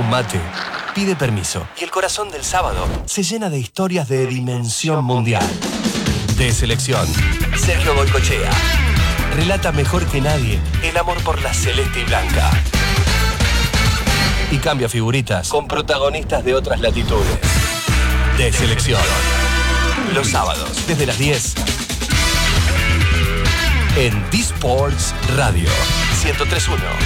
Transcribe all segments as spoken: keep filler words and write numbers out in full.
un mate, pide permiso y el corazón del sábado se llena de historias de dimensión mundial. De selección, Sergio Goycochea relata mejor que nadie el amor por la celeste y blanca. Y cambia figuritas con protagonistas de otras latitudes. De selección. Los sábados, desde las diez. En D-Sports Radio ciento tres punto uno.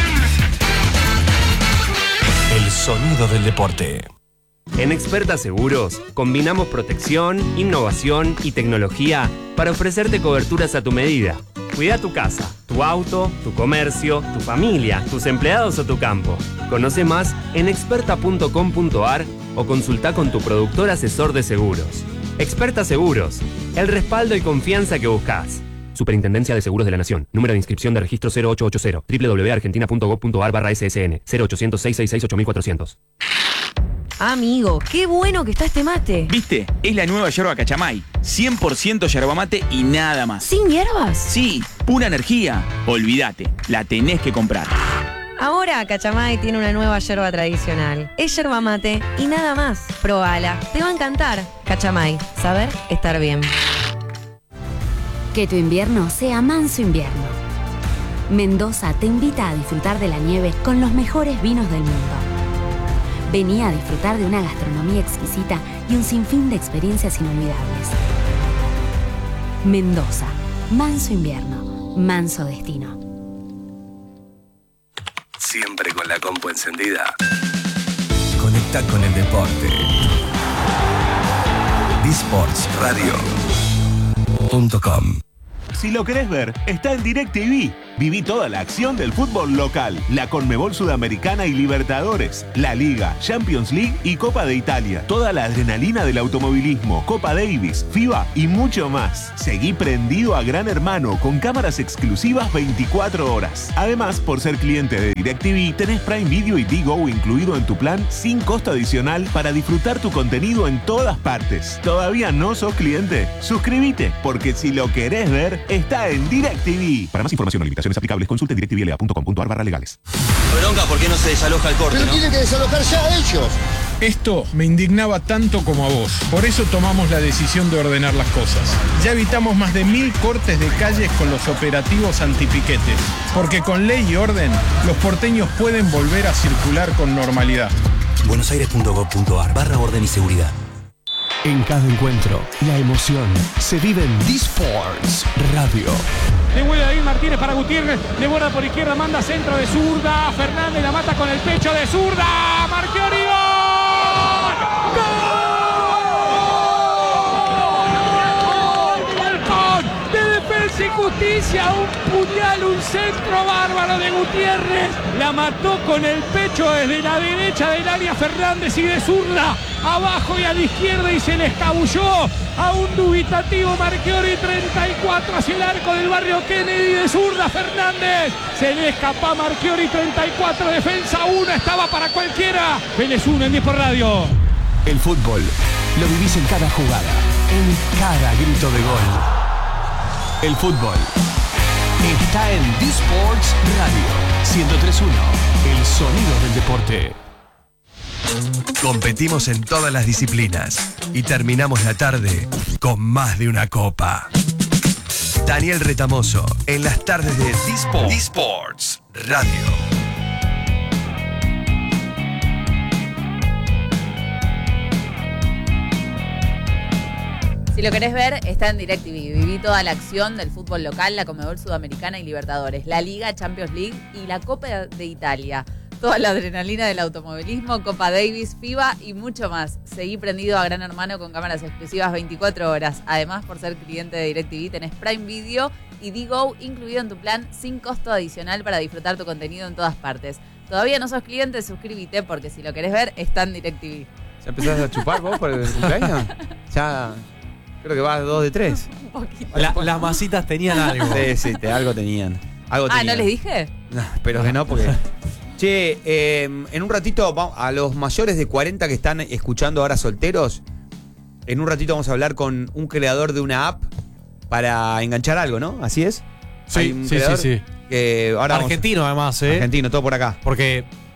El sonido del deporte. En Experta Seguros, combinamos protección, innovación y tecnología para ofrecerte coberturas a tu medida. Cuida tu casa, tu auto, tu comercio, tu familia, tus empleados o tu campo. Conoce más en experta punto com punto a r o consulta con tu productor asesor de seguros. Experta Seguros, el respaldo y confianza que buscas. Superintendencia de Seguros de la Nación. Número de inscripción de registro cero ocho ocho cero. doble u doble u doble u punto argentina punto gob punto a r barra S S N. cero ochocientos, seiscientos sesenta y seis, ocho mil cuatrocientos. Amigo, qué bueno que está este mate. ¿Viste? Es la nueva yerba Cachamay. cien por ciento yerba mate y nada más. ¿Sin hierbas? Sí, pura energía. Olvídate, la tenés que comprar. Ahora Cachamay tiene una nueva yerba tradicional. Es yerba mate y nada más. Probala, te va a encantar. Cachamay, saber estar bien. Que tu invierno sea manso invierno. Mendoza te invita a disfrutar de la nieve con los mejores vinos del mundo. Vení a disfrutar de una gastronomía exquisita y un sinfín de experiencias inolvidables. Mendoza, manso invierno, manso destino. Siempre con la compu encendida. Conecta con el deporte. D Sports Radio punto com. Si lo querés ver, está en DirecTV. Viví toda la acción del fútbol local, la Conmebol Sudamericana y Libertadores, la Liga, Champions League y Copa de Italia. Toda la adrenalina del automovilismo, Copa Davis, FIBA y mucho más. Seguí prendido a Gran Hermano con cámaras exclusivas veinticuatro horas. Además, por ser cliente de DirecTV, tenés Prime Video y Digo incluido en tu plan sin costo adicional para disfrutar tu contenido en todas partes. ¿Todavía no sos cliente? Suscríbete, porque si lo querés ver, está en DirecTV. Para más información o limitaciones aplicables, consulte directvla punto com punto a r barra legales. Bronca, ¿por qué no se desaloja el corte, Pero no? tienen que desalojar ya a ellos. Esto me indignaba tanto como a vos. Por eso tomamos la decisión de ordenar las cosas. Ya evitamos más de mil cortes de calles con los operativos antipiquetes. Porque con ley y orden, los porteños pueden volver a circular con normalidad. buenosaires punto gob punto a r barra orden y seguridad. En cada encuentro, la emoción se vive en D-Sports Radio. Le vuelve David Martínez para Gutiérrez. Le borda por izquierda, manda centro de zurda. Fernández la mata con el pecho de zurda. Marchiori, ¡gol! ¡Gol! De Defensa y Justicia. Un puñal, un centro bárbaro de Gutiérrez. La mató con el pecho desde la derecha del área Fernández y de zurda. Abajo y a la izquierda y se le escabulló a un dubitativo Marchiori, treinta y cuatro hacia el arco del barrio Kennedy de zurda Fernández. Se le escapó a Marchiori, treinta y cuatro, Defensa uno, estaba para cualquiera. Vélez uno en diez por radio. El fútbol lo vivís en cada jugada, en cada grito de gol. El fútbol está en D-Sports Radio ciento tres punto uno, el sonido del deporte. Competimos en todas las disciplinas y terminamos la tarde con más de una copa. Daniel Retamoso en las tardes de D-Sports, D-Sports Radio. Si lo querés ver, está en DirecTV. Viví toda la acción del fútbol local, la Conmebol Sudamericana y Libertadores, la Liga, Champions League y la Copa de Italia. Toda la adrenalina del automovilismo, Copa Davis, FIBA y mucho más. Seguí prendido a Gran Hermano con cámaras exclusivas veinticuatro horas. Además, por ser cliente de DirecTV, tenés Prime Video y Digo incluido en tu plan sin costo adicional para disfrutar tu contenido en todas partes. Todavía no sos cliente, suscríbete porque si lo querés ver, está en DirecTV. ¿Ya empezás a chupar vos por el cumpleaños? Ya... Creo que vas dos de tres. La, las masitas tenían algo. Sí, sí, te, algo tenían. Algo ah, tenían. ¿no les dije? No, espero que no, porque... Che, eh, en un ratito, vamos, a los mayores de cuarenta que están escuchando ahora solteros, en un ratito vamos a hablar con un creador de una app para enganchar algo, ¿no? ¿Así es? Sí, sí, sí, sí. Que ahora argentino vamos, además, ¿eh? Argentino, todo por acá. Porque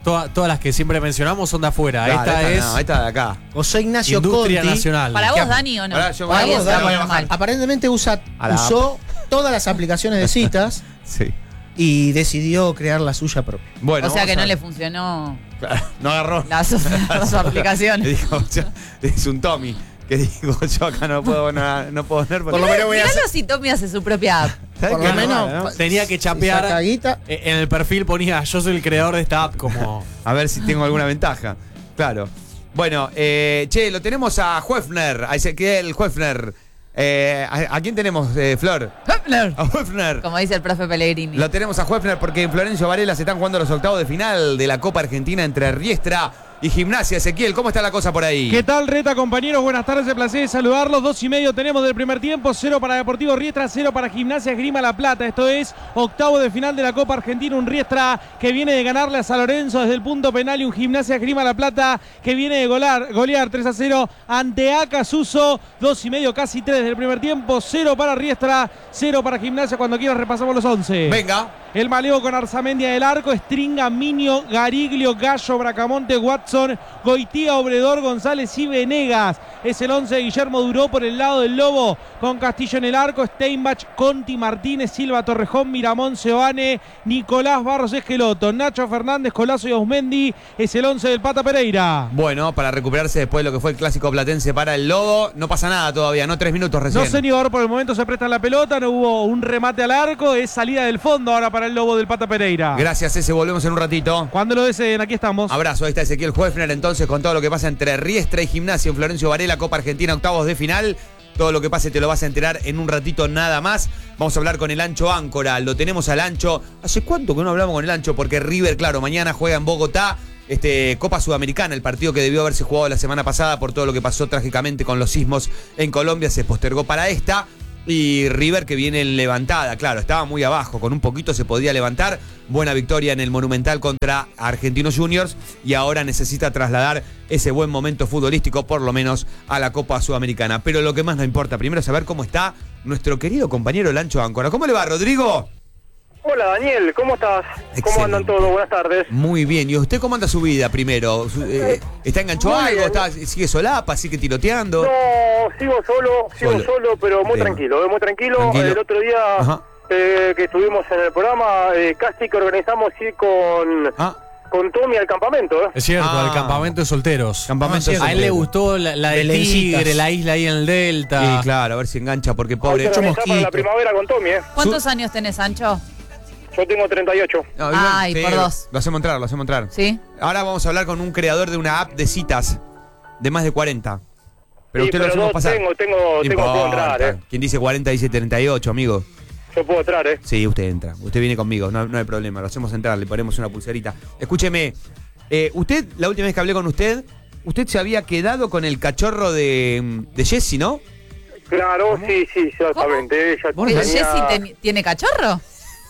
Toda- todas las que siempre mencionamos son de afuera. Claro, esta, esta es no, esta de acá. José Ignacio Industria Conti. Nacional. ¿Para Que vos, ap- Dani, o no? Pará, yo O ahí Para vos, está Dani. normal. Aparentemente usa, A la usó todas las aplicaciones de citas Sí. y decidió crear la suya propia. Bueno, O sea que vamos no a- le funcionó Claro, no agarró. las, las aplicaciones. Le dijo, yo- es un Tommy que dijo, yo acá no puedo, no, no puedo poner porque... Por lo menos voy a Miralo hacer- si Tommy hace su propia app. ¿Sabes por qué? lo menos- No, no. Tenía que Y saca chapear. guita. eh, En el perfil ponía, yo soy el creador de esta app, como... A ver si tengo alguna ventaja. Claro. Bueno, eh, che, lo tenemos a Huefner, a Ezequiel Huefner. Eh, ¿a, a quién tenemos, eh, Flor? Höfner, A Huefner. como dice el profe Pellegrini. Lo tenemos a Huefner porque en Florencio Varela se están jugando los octavos de final de la Copa Argentina entre Riestra y Gimnasia. Ezequiel, ¿cómo está la cosa por ahí? ¿Qué tal, Reta, compañeros? Buenas tardes, el placer de saludarlos. Dos y medio tenemos del primer tiempo. Cero para Deportivo Riestra, cero para Gimnasia Esgrima La Plata. Esto es octavo de final de la Copa Argentina. Un Riestra que viene de ganarle a San Lorenzo desde el punto penal y un Gimnasia Esgrima La Plata que viene de golear, golear tres a cero ante Acasuso. Dos y medio, casi tres del primer tiempo. Cero para Riestra, cero para Gimnasia. Cuando quieras repasamos los once. Venga. El maleo con Arzamendia del arco, Stringa, Minio, Gariglio, Gallo, Bracamonte, Watson, Goitía, Obredor, González y Venegas. Es el once de Guillermo Duró por el lado del Lobo, con Castillo en el arco, Steinbach, Conti, Martínez, Silva, Torrejón, Miramón, Seoane, Nicolás Barros Esqueloto, Nacho Fernández, Colazo y Ausmendi. Es el once del Pata Pereira. Bueno, para recuperarse después de lo que fue el clásico platense para el Lobo, no pasa nada todavía, no tres minutos recién. No, señor, por el momento se presta la pelota, no hubo un remate al arco, es salida del fondo ahora para el Lobo del Pata Pereira. Gracias, ese, volvemos en un ratito. Cuando lo deseen, aquí estamos. Abrazo, ahí está Ezequiel Huefner entonces con todo lo que pasa entre Riestra y Gimnasia en Florencio Varela, Copa Argentina, octavos de final. Todo lo que pase te lo vas a enterar en un ratito nada más. Vamos a hablar con el Ancho Áncora, lo tenemos al Ancho. ¿Hace cuánto que no hablamos con el Ancho? Porque River, claro, mañana juega en Bogotá. Este, Copa Sudamericana, el partido que debió haberse jugado la semana pasada por todo lo que pasó trágicamente con los sismos en Colombia, se postergó para esta. Y River que viene en levantada, claro, estaba muy abajo, con un poquito se podía levantar. Buena victoria en el Monumental contra Argentinos Juniors y ahora necesita trasladar ese buen momento futbolístico por lo menos a la Copa Sudamericana. Pero lo que más nos importa, primero saber cómo está nuestro querido compañero Lancho Áncora. ¿Cómo le va, Rodrigo? Hola, Daniel, ¿cómo estás? ¿Cómo andan todos? Buenas tardes. Muy bien, ¿y usted cómo anda su vida primero? Su- eh, ¿Está enganchado a Muy algo? bien. ¿Está, ¿Sigue solapa? ¿Sigue tiroteando? No, sigo solo, sigo Solo. solo, pero muy Bien. tranquilo, eh, muy tranquilo. Tranquilo. El otro día Ajá. eh, que estuvimos en el programa, eh, casi que organizamos ir con, Ah. con Tommy al campamento. ¿eh? Es cierto, Ah. al campamento de solteros. Campamento de A él le solteros. gustó la, la de Belencitas. Tigre, la isla ahí en el Delta. Y claro, a ver si engancha, porque Hay pobre... que organizar para la primavera con Tommy, ¿eh? ¿Cuántos años tenés, Ancho? Yo tengo treinta y ocho. No, igual, Ay, por dos. Lo hacemos entrar, lo hacemos entrar. ¿Sí? Ahora vamos a hablar con un creador de una app de citas de más de cuarenta. Pero Sí, usted lo pero hacemos dos pasar. tengo, tengo, No tengo, puedo importa. entrar, ¿eh? Quien dice cuarenta dice treinta y ocho, amigo. Yo puedo entrar, ¿eh? Sí, usted entra. Usted viene conmigo, no, no hay problema. Lo hacemos entrar, le ponemos una pulserita. Escúcheme, eh, usted, la última vez que hablé con usted, usted se había quedado con el cachorro de, de Jessy, ¿no? Claro, sí, sí, exactamente. Ella ¿Pero tenía- Jessy ten- tiene cachorro?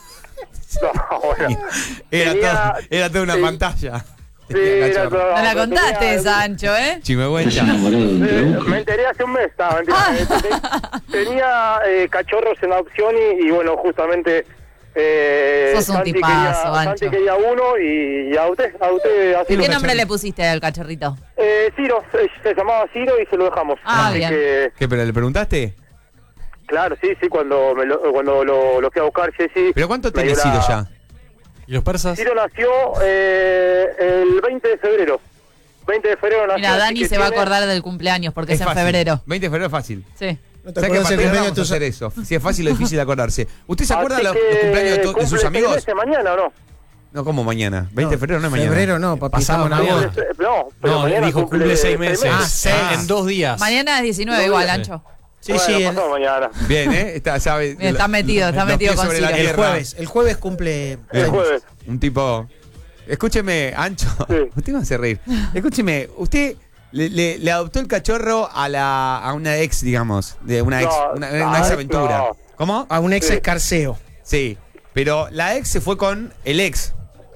No, bueno. Era, Tenía- todo, era toda una sí. pantalla. Sí, era todo- No la pero contaste tenía- esa, Ancho, ¿eh? Chimehuencha. Eh, me enteré hace un mes, estaba, mentira. Eh, te- Tenía eh, cachorros en adopción y, y bueno, justamente eh, Sos un Santi, tipazo, quería, Ancho. Santi quería uno y, y adopté, adopté así. ¿Y lo qué nombre cachorro. le pusiste al cachorrito? Eh, Ciro, se, se llamaba Ciro y se lo dejamos. Ah, Así bien. que, ¿Qué, pero le preguntaste? claro, sí, sí, cuando, me lo, cuando lo, lo fui a buscar, Jessy. ¿Pero cuánto me tiene dio la- Ciro ya? ¿Y los persas? Ciro nació eh, el veinte de febrero. veinte de febrero nació. Mira, así Dani que se va a tiene- acordar del cumpleaños porque es, en fácil. febrero. veinte de febrero es fácil. Sí. ¿No te ¿Sabes qué? acuerdas el Matías, cumpleaños de vamos a tus hacer eso. Si es fácil o difícil de acordarse. ¿Usted se acuerda Así de los, que los cumpleaños de, to- de sus cumple seis amigos? meses mañana, ¿o no? No, ¿cómo mañana? veinte de febrero no es mañana. Febrero no, papi. Pasado estamos en mañana. agosto. No, pero No, mañana dijo cumple seis meses. Ah, seis. En dos días. Mañana es diecinueve No, igual, sí. Ancho. Sí, Bueno, sí, el, pasado mañana. Bien, ¿eh? Está, sabe, Bien, está metido, está los metido pies con sobre la Ciro. el tierra. jueves. El jueves cumple. El seis jueves. Un tipo... Escúcheme, Ancho. Sí. Usted me hace reír. Escúcheme, usted le, le- le adoptó el cachorro a la a una ex, digamos. De una ex, No, una, no, una ex aventura. no. ¿Cómo? A un ex Sí. escarceo. Sí. Pero la ex se fue con el ex.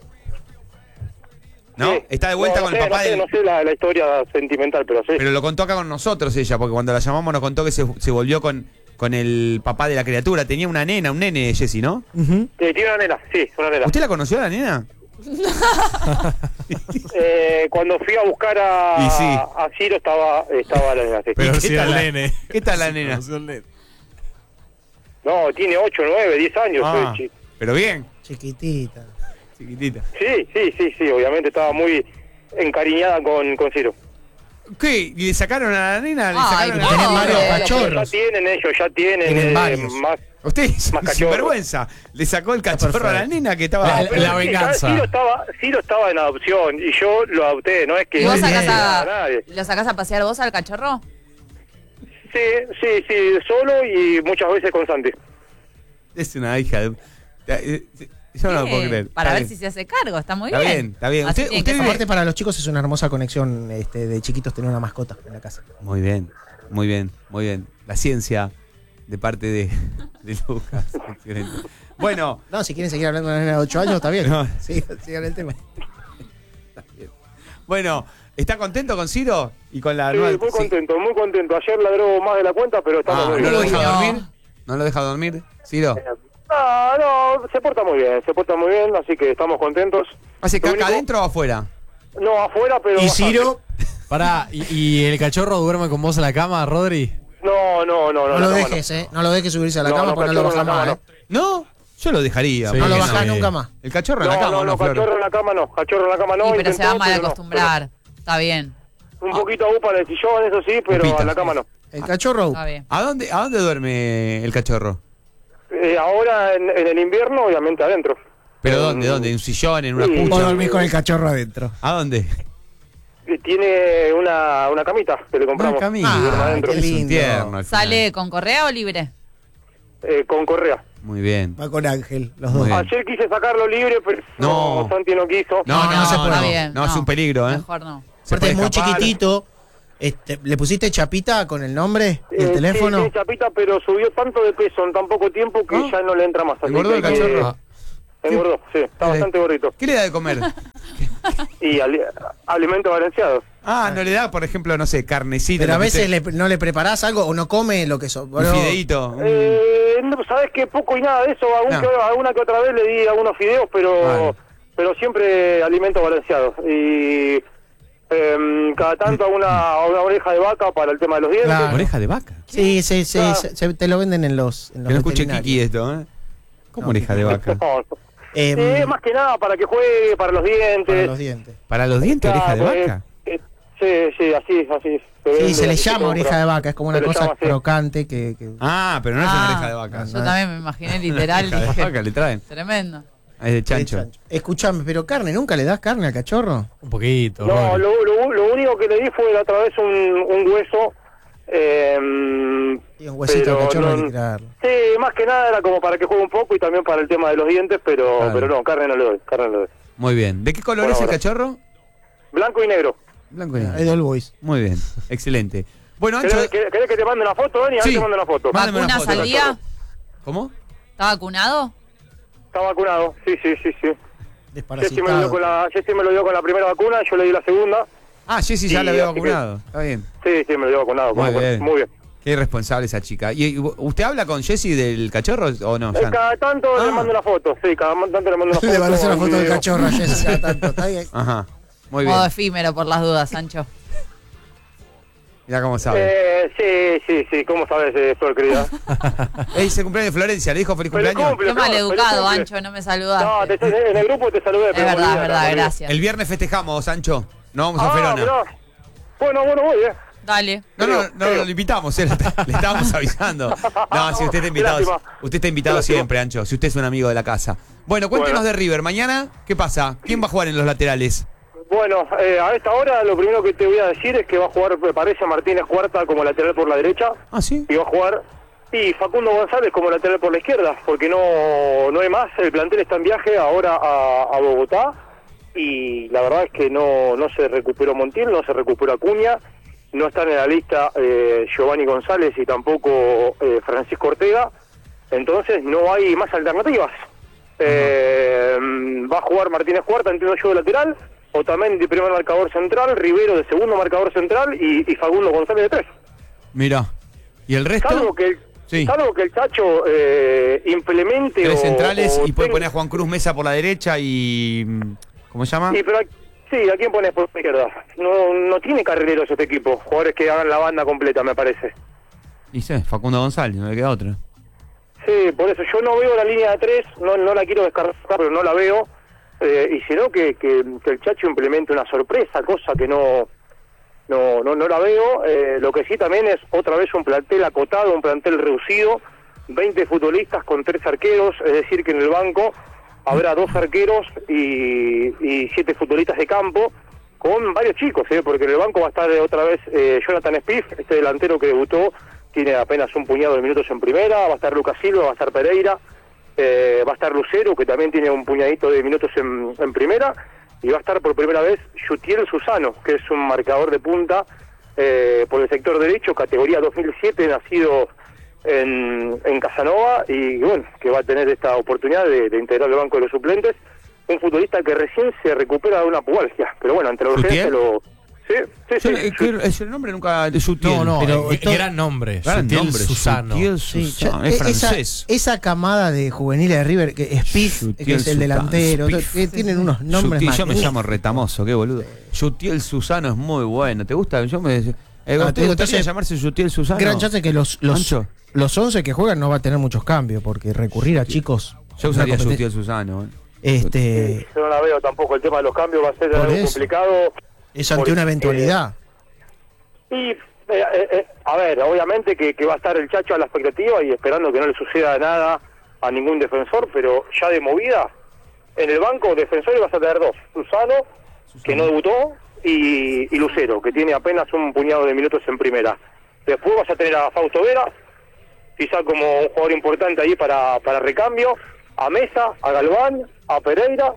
¿No? Sí. Está de vuelta No, con no el sé, papá no sé, del... No sé la, la historia sentimental, pero sí. Pero lo contó acá con nosotros ella, porque cuando la llamamos nos contó que se, se volvió con, con el papá de la criatura. Tenía una nena, un nene, Jessy, ¿no? Ujú. Eh, tiene una nena, sí, una nena. ¿Usted la conoció a la nena? Eh, cuando fui a buscar a, Y sí. a Ciro estaba, estaba la nena. sí. Pero ¿Qué si tal el la- nene. ¿Qué tal la nena? No, tiene ocho, nueve, diez años. Ah, soy chi- pero bien. Chiquitita. Chiquitita. Sí, sí, sí, sí, obviamente estaba muy encariñada con, con Ciro. ¿Qué? ¿Y le sacaron a la nena? ¿Le Ay, sacaron no. a la Tienen Oh, varios bueno, cachorros. Ya tienen ellos, ya tienen, Tienen eh, varios. más. Usted es Más un cachorro. sinvergüenza. Le sacó el cachorro a la perfecto. nena que estaba. La- Pero la sí, venganza. Ciro estaba, Ciro estaba en adopción y yo lo adopté, no es que ¿Y vos Muy sacás bien. a, nadie. lo sacás a pasear vos al cachorro? Sí, sí, sí, solo y muchas veces con Santi. Es una hija de. eh, Yo no lo Sí, puedo creer. Para Está ver bien. si se hace cargo, está muy Está bien. bien, está bien. Así Usted- tiene usted que vive- ser. Aparte para los chicos es una hermosa conexión este, de chiquitos tener una mascota en la casa. Muy bien, muy bien, muy bien. La ciencia de parte de, de Lucas. Excelente. Bueno, No, si quieren seguir hablando de una nena de ocho años, está bien. No. Sí, sigan el tema. bueno, ¿está contento con Ciro? Y con la Sí, nueva. muy sí. contento, muy contento. Ayer ladró más de la cuenta, pero estamos Ah, muy ¿no bien. lo deja no. dormir? ¿No lo deja dormir? Ciro. Ah, no, se porta muy bien, se porta muy bien, así que estamos contentos. ¿Hace Lo caca único- adentro o afuera? No, afuera, pero... ¿Y bastante. Ciro? Pará, ¿y, y el cachorro duerme con vos en la cama, Rodri? No, no, no, no. No la lo cama dejes, ¿eh? No lo dejes subirse a la No, cama no, porque no lo cachorro bajas en la más, cama ¿eh? ¿No? Yo lo dejaría. Sí, No lo ¿por qué bajás sí. nunca más. El cachorro en No, la cama, no, no, Flor? cachorro en la cama no, cachorro en la cama no. Sí, pero se intentó, va a mal pero no, acostumbrar. Está bien, pero un poquito a upa en el sillón, eso sí, pero Upita. en la cama no. El cachorro. está bien. ¿A dónde, ¿A dónde duerme el cachorro? Eh, ahora en, en el invierno, obviamente adentro. ¿Pero En- dónde? ¿Dónde? ¿En un sillón? ¿En una Sí. Vos cucha? dormís con el cachorro adentro. ¿A dónde? Eh, Tiene una, una camita que le compramos. Una camita. Y duerme Ah, adentro. qué Es un lindo. tierno al final. ¿Sale con correa o libre? Eh, con correa. Muy bien. Va con Ángel, los Muy dos. bien. Ayer quise sacarlo libre, pero No. no, Santi no quiso. No, no, no se puede. no, Está bien, no, es no. un peligro, ¿eh? Mejor no. Se Aparte puede es muy escapar. chiquitito. Este, ¿Le pusiste chapita con el nombre y el Eh, teléfono? Sí, sí, chapita, pero subió tanto de peso en tan poco tiempo que ¿Ah? ya no le entra más. así ¿Engordó el que hay que- cachorro? Engordó, sí, está ¿Qué le- bastante gordito. ¿Qué le da de comer? Y ali- alimento balanceado. Ah, no le da, por ejemplo, no sé, carnecita. Pero a lo que veces usted- le- no le preparás algo o no come lo que Un sobró. fideíto. un- Eh, no, sabes que poco y nada de eso. Algún No. que- alguna que otra vez le di algunos fideos, pero Vale. pero siempre alimento balanceado. Y em, cada tanto una, una oreja de vaca para el tema de los dientes. Claro. ¿Oreja de vaca? Sí, sí, sí, Ah. se- se- te lo venden en los, en los Que no escuche veterinarios. Kiki esto, ¿eh? ¿Cómo No, oreja de vaca? No, no. Em, Eh, más que nada para que juegue, para los dientes. para los dientes. ¿Para los dientes oreja de Claro, eh, vaca? eh, sí, sí, así, así. Sí, se le llama oreja de vaca, es como Se una le cosa llama así. crocante que... que- Ah, pero no es una Ah. oreja de vaca. Yo también me imaginé literal. Oreja de dije, vaca le traen. tremendo. Ah, es de chancho. de chancho. Escuchame, pero carne, ¿nunca le das carne al cachorro? Un poquito, No, Rodri. lo, lo, lo único que le di fue la otra vez un, un hueso. Eh, Y un huesito pero de cachorro no- hay que darle. Sí, más que nada era como para que juegue un poco y también para el tema de los dientes, pero Claro. pero no, carne no le doy, carne no le doy. Muy bien. ¿De qué color Por es el ahora. cachorro? Blanco y negro. Blanco y Es negro. de All Boys. Muy bien. Excelente. Bueno, Ancho. ¿Querés, querés- querés que te mande una foto, Dani? A ver Sí. te mando una foto. Mándame una ¿Vacunas foto, al día? ¿Cómo? ¿Está vacunado? Está vacunado, sí, sí, sí, sí. Jessy me, lo dio Desparasitado. con la, Jessy me lo dio con la primera vacuna, yo le di la segunda. Ah, Jessy ya Sí, la había así que- vacunado. Está bien. Sí, sí, me lo dio vacunado. Muy como- bien. Muy bien. Qué irresponsable esa chica. ¿Y y usted habla con Jessy del cachorro o no? Eh, Ya no. cada tanto Ah. le mando una foto, sí, cada tanto le mando una foto. Le van a hacer una un foto del video. cachorro a Jessy cada tanto. Está bien. Ajá. Muy bien. Modo efímero por las dudas, Sancho. Mira cómo sabe. Eh, sí, sí, sí, ¿cómo sabes, eh, Flor, querida? Ey, se cumpleaños de Florencia, le dijo feliz Feliz cumpleaños. cumple, Qué Flor, mal educado, feliz cumple. Ancho, no me No, saludaste. te- en el grupo te saludé, Es pero me verdad, es olvidé, verdad, me olvidé. gracias. El viernes festejamos, Sancho. No vamos a Ah, Ferona. mirá. Bueno, bueno, voy, eh. Dale. No, no, Creo, no, creo. lo invitamos, eh, le estábamos avisando. No, si usted está invitado, Qué lástima. usted está invitado Qué lástima. siempre, Ancho, si usted es un amigo de la casa. Bueno, cuéntenos Bueno. de River. Mañana, ¿qué pasa? ¿Quién va a jugar en los laterales? Bueno, eh, a esta hora lo primero que te voy a decir es que va a jugar, me parece, Martínez Cuarta como lateral por la derecha. Ah, sí. Y va a jugar y Facundo González como lateral por la izquierda, porque no, no hay más. El plantel está en viaje ahora a, a Bogotá y la verdad es que no, no se recuperó Montiel, no se recuperó Acuña, no están en la lista eh, Giovanni González y tampoco eh, Francisco Ortega, entonces no hay más alternativas. Eh, va a jugar Martínez Cuarta, entiendo yo, de lateral, Otamendi de primer marcador central, Rivero de segundo marcador central y, y Facundo González de tres. Mira. ¿Y el resto? Salvo que el, Sí. salvo que el Chacho eh, implemente Tres o- centrales o y puede tenga- poner a Juan Cruz Mesa por la derecha y... ¿Cómo se llama? Sí, pero, Sí, ¿a quién pones por izquierda? No, no tiene carrileros este equipo, jugadores que hagan la banda completa, me parece. Y sé, Facundo González, no le queda otra. Sí, por eso yo no veo la línea de tres, no, no la quiero descartar, pero no la veo. Eh, y si no, que, que, que el Chacho implemente una sorpresa, cosa que no no no, no la veo. Eh, lo que sí también es otra vez un plantel acotado, un plantel reducido, veinte futbolistas con tres arqueros, es decir que en el banco habrá dos arqueros y, y siete futbolistas de campo, con varios chicos, ¿eh? Porque en el banco va a estar otra vez eh, Jonathan Spiff, este delantero que debutó, tiene apenas un puñado de minutos en primera, va a estar Lucas Silva, va a estar Pereira, eh, va a estar Lucero, que también tiene un puñadito de minutos en, en primera, y va a estar por primera vez Yutiel Susano, que es un marcador de punta eh, por el sector derecho, categoría dos mil siete, nacido en, en Casanova, y bueno, que va a tener esta oportunidad de, de integrar el banco de los suplentes, un futbolista que recién se recupera de una pubalgia, pero bueno, ante la urgencia lo... Sí, sí, sí. Yo, sí. Es el nombre nunca de Yutiel. No, no, pero eh, esto- gran nombre. Gran Yutiel nombre, Susano. Yutiel Sí, Susano, ya- es esa, francés. esa camada de juveniles de River, que es Spiff, que Yutiel es el Susano, delantero, Spiff. que tienen unos nombres Yutiel, más. yo me llamo Retamoso, qué boludo. Yutiel Susano es muy bueno. ¿Te gusta? Yo me. Eh, No, ¿Te te digo, gustaría entonces, llamarse Yutiel Susano? Gran chance que los, los, Ancho. los once que juegan no va a tener muchos cambios, porque recurrir a chicos. Yo usaría una competen- Yutiel Susano. eh. Este, Yo no la veo tampoco, el tema de los cambios va a ser Por algo eso. complicado. es ante porque, una eventualidad. Y, eh, eh, eh, a ver, obviamente que, que va a estar el Chacho a la expectativa y esperando que no le suceda nada a ningún defensor, pero ya de movida, en el banco defensores vas a tener dos, Susano, que no debutó, y, y Lucero, que tiene apenas un puñado de minutos en primera. Después vas a tener a Fausto Vera, quizá como un jugador importante ahí para, para recambio, a Mesa, a Galván, a Pereira,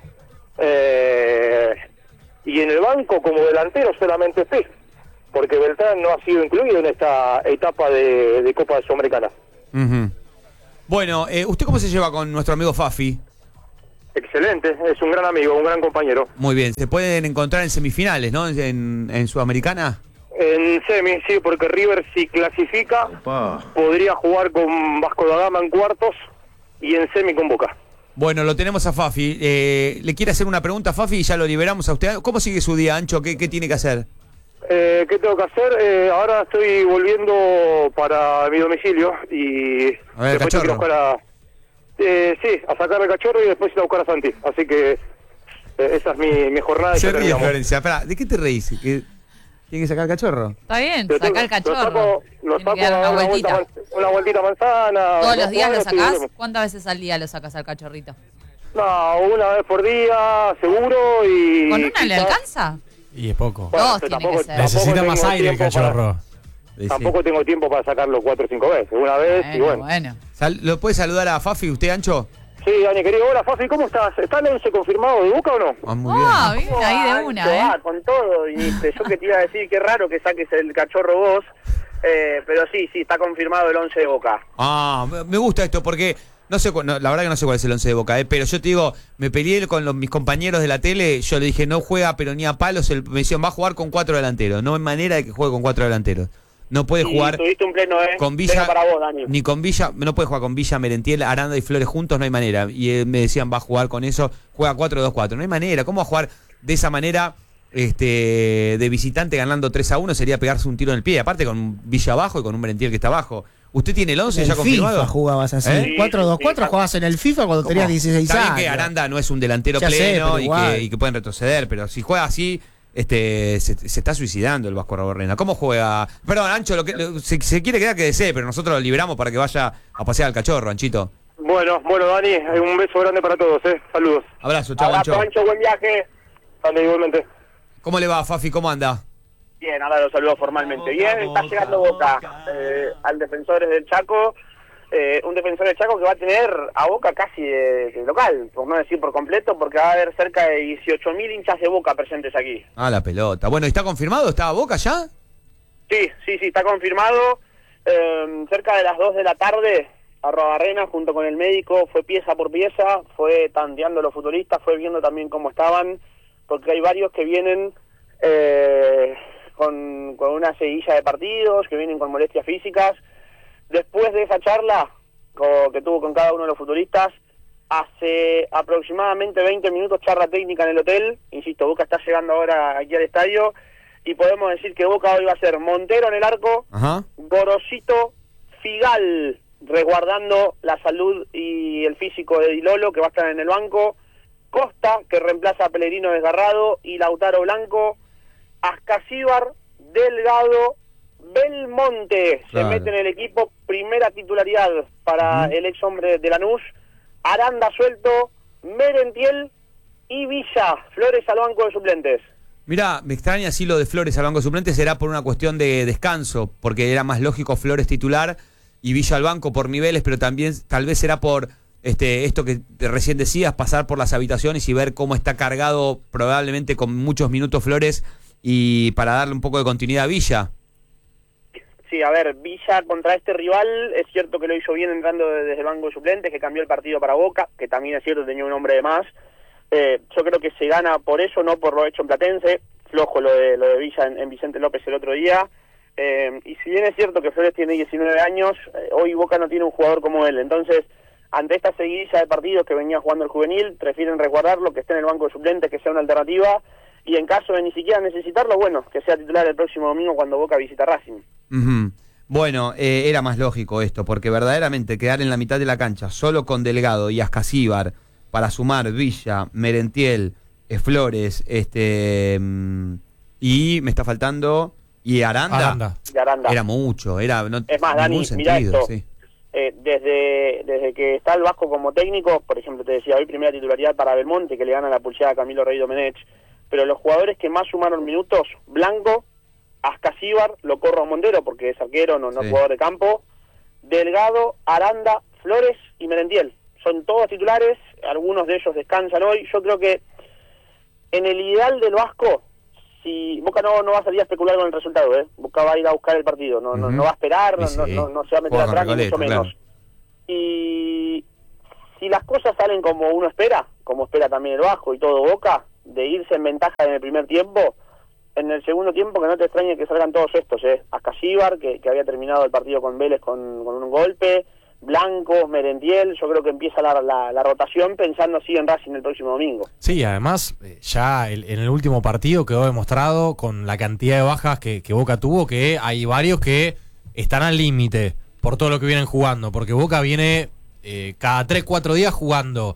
eh, y en el banco como delantero solamente P, porque Beltrán no ha sido incluido en esta etapa de, de Copa Sudamericana. Ujú. Bueno, eh, ¿usted cómo se lleva con nuestro amigo Fafi? Excelente, es un gran amigo, un gran compañero. Muy bien, se pueden encontrar en semifinales, ¿no? En, en Sudamericana. En semi, sí, porque River si clasifica podría jugar con Vasco da Gama en cuartos y en semi con Boca. Bueno, lo tenemos a Fafi. Eh, ¿Le quiere hacer una pregunta a Fafi y ya lo liberamos a usted? ¿Cómo sigue su día, Ancho? ¿Qué, qué tiene que hacer? Eh, ¿Qué tengo que hacer? Eh, ahora estoy volviendo para mi domicilio y A ver, después tengo que ir a cachorro. buscar a... Eh, sí, a sacar al cachorro y después ir a buscar a Santi. Así que eh, esa es mi, mi jornada. y Se ya ríe, terminamos. Florencia. Espera, ¿de qué te reís? ¿Que ¿Tiene que sacar el cachorro? Está bien, Lo saca tengo- el Lo cachorro. saco, lo Tiene saco que dar a una una, vuelta, vueltita. man- una vueltita manzana. ¿Todos dos los días lo cuadras y sacás? volvemos. ¿Cuántas veces al día lo sacas al cachorrito? No, una vez por día, seguro, y... ¿Con una le quizás- alcanza? Y es poco. Bueno, Dos pero tiene que ser. tampoco Necesita tengo más aire el tiempo para- cachorro. Tampoco tengo tiempo para sacarlo cuatro o cinco veces. Una vez y bueno. bueno. Sal- ¿Lo puede saludar a Fafi usted, Ancho? Sí, Dani, querido. Hola, Fafi, ¿cómo estás? ¿Está el once confirmado de Boca o no? Ah, muy Ah, bien, ahí de una, ¿eh? Ah, con todo, viniste. Yo que te iba a decir que raro que saques el cachorro vos, eh, pero sí, sí, está confirmado el once de Boca. Ah, me- me gusta esto porque no sé, cu- no, la verdad que no sé cuál es el once de Boca, eh, pero yo te digo, me peleé con los- mis compañeros de la tele, yo le dije, no juega pero ni a palos, el, me decían, va a jugar con cuatro delanteros, no hay manera de que juegue con cuatro delanteros. No puede Y jugar tuviste un pleno, ¿eh? con Villa, Pleno para vos, Dani. ni con Villa, no puede jugar con Villa, Merentiel, Aranda y Flores juntos, no hay manera. Y eh, me decían, va a jugar con eso, juega cuatro dos cuatro, no hay manera. ¿Cómo va a jugar de esa manera este de visitante ganando tres a uno? Sería pegarse un tiro en el pie, aparte con Villa abajo y con un Merentiel que está abajo. ¿Usted tiene el once En ya el confirmado? FIFA jugabas así. ¿Eh? cuatro dos cuatro jugabas en el FIFA cuando tenías dieciséis Está bien años. que Aranda no es un delantero Ya sé, pleno pero y, igual. que, y que pueden retroceder, pero si juega así, este se, se está suicidando el Vasco Raborrena. ¿Cómo juega? Perdón, Ancho, lo que, lo- se, se quiere quedar que desee, pero nosotros lo liberamos para que vaya a pasear al cachorro, Anchito. Bueno, bueno, Dani, un beso grande para todos, ¿eh? Saludos. Abrazo, chao, Abrazo, Ancho. Ancho, buen viaje. Dale, igualmente. ¿Cómo le va, Fafi? ¿Cómo anda? Bien, ahora lo saludo formalmente. Bien, está llegando Boca eh, al Defensores del Chaco. Eh, un Defensor del Chaco que va a tener a Boca casi de, de local, por no decir por completo, porque va a haber cerca de dieciocho mil hinchas de Boca presentes aquí. Ah, la pelota. Bueno, ¿está confirmado? ¿Está a Boca ya? Sí, sí, sí, está confirmado. Eh, cerca de las dos de la tarde, Arrobarrena, junto con el médico, fue pieza por pieza, fue tanteando a los futbolistas, fue viendo también cómo estaban, porque hay varios que vienen eh, con, con una seguilla de partidos, que vienen con molestias físicas. Después de esa charla co- que tuvo con cada uno de los futbolistas, hace aproximadamente veinte minutos charla técnica en el hotel. Insisto, Boca está llegando ahora aquí al estadio y podemos decir que Boca hoy va a ser Montero en el arco, Ajá. Gorosito, Figal resguardando la salud y el físico de Di Lolo, que va a estar en el banco, Costa, que reemplaza a Pellegrino Desgarrado, y Lautaro Blanco, Ascasíbar, Delgado, Belmonte Claro. se mete en el equipo, primera titularidad para el ex hombre de Lanús, Aranda suelto, Merentiel y Villa, Flores al banco de suplentes. Mirá, me extraña si lo de Flores al banco suplente será por una cuestión de descanso, porque era más lógico Flores titular y Villa al banco por niveles, pero también tal vez será por este esto que recién decías, pasar por las habitaciones y ver cómo está cargado probablemente con muchos minutos Flores y para darle un poco de continuidad a Villa. Sí, a ver, Villa contra este rival, es cierto que lo hizo bien entrando desde el banco de suplentes, que cambió el partido para Boca, que también es cierto que tenía un hombre de más. Eh, yo creo que se gana por eso, no por lo hecho en Platense. Flojo lo de lo de Villa en, en Vicente López el otro día. Eh, y si bien es cierto que Flores tiene diecinueve años, eh, hoy Boca no tiene un jugador como él. Entonces, ante esta seguidilla de partidos que venía jugando el juvenil, prefieren resguardarlo, que esté en el banco de suplentes, que sea una alternativa. Y en caso de ni siquiera necesitarlo, bueno, que sea titular el próximo domingo cuando Boca visita Racing. Uh-huh. Bueno, eh, era más lógico esto, porque verdaderamente quedar en la mitad de la cancha solo con Delgado y Ascasíbar para sumar Villa, Merentiel, eh, Flores, este mm, y me está faltando y Aranda, Aranda. Y Aranda. Era mucho, era no, Es más, Dani, ningún mirá sentido, esto. sí. Eh, desde, desde que está el Vasco como técnico, por ejemplo, te decía, hoy primera titularidad para Belmonte, que le gana la pulseada a Camilo Rey Domenech, pero los jugadores que más sumaron minutos, Blanco, Ascasíbar, lo corro a Montero porque es arquero, no, no Sí. jugador de campo, Delgado, Aranda, Flores y Merentiel. Son todos titulares, algunos de ellos descansan hoy. Yo creo que en el ideal del Vasco, si Boca no, no va a salir a especular con el resultado, ¿eh? Boca va a ir a buscar el partido, no, no, Ujú. no va a esperar, no, Sí, no, sí. no, no se va a meter Juega con atrás, ni mucho Recoleta, menos. Y si las cosas salen como uno espera, como espera también el Vasco y todo Boca, de irse en ventaja en el primer tiempo, en el segundo tiempo que no te extrañe que salgan todos estos, ¿eh? Ascasíbar, que, que había terminado el partido con Vélez con, con un golpe, Blanco, Merentiel, yo creo que empieza la, la, la rotación pensando así en Racing el próximo domingo. Sí, además, eh, ya el- en el último partido quedó demostrado con la cantidad de bajas que, que Boca tuvo, que hay varios que están al límite por todo lo que vienen jugando, porque Boca viene eh, cada tres cuatro días jugando